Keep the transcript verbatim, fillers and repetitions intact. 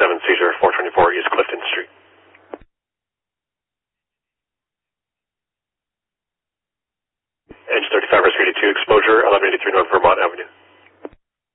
seven Caesar, four twenty-four East Clifton Street. Engine thirty-five, rescue eighty-two, exposure, eleven eighty-three North Vermont Avenue.